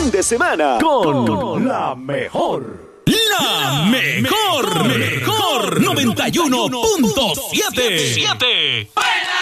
fin de semana con la mejor. La mejor 91.7.